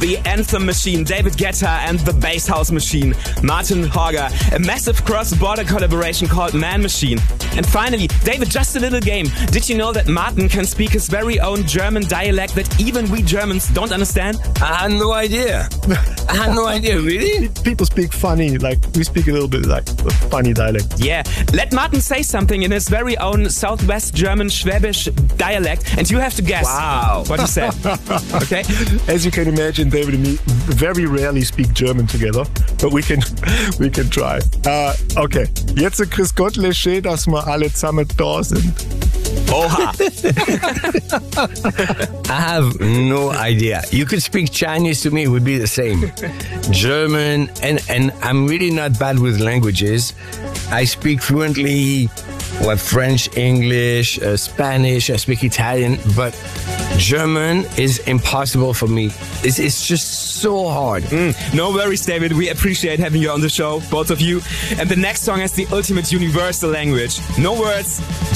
the Anthem Machine, David Guetta, and the Bass House Machine, Martin Horger. A massive cross-border collaboration called Man Machine. And finally, David, just a little game. Did you know that Martin can speak his very own German dialect that even we Germans don't understand? I had no idea. I had no idea, really? People speak funny, like we speak a little bit like a funny dialect. Yeah, let Martin say something in his very own Southwest German Schwäbisch dialect, and you have to guess what he said. Okay? As you can imagine, David and me very rarely speak German together, but we can try. Okay, jetzt Chris Gottle, schön, dass wir alle zusammen da sind. Oha! I have no idea. You could speak Chinese to me, it would be the same. German, and I'm really not bad with languages. I speak fluently French, English, Spanish, I speak Italian, but German is impossible for me. It's just so hard. No worries, David. We appreciate having you on the show, both of you. And the next song has the ultimate universal language. No words,